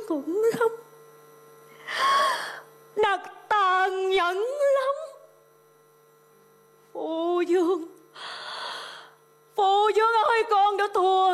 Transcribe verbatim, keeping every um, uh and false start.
thuận lắm, nàng tàn nhẫn lắm. Phụ vương, phụ vương ơi, con đã thua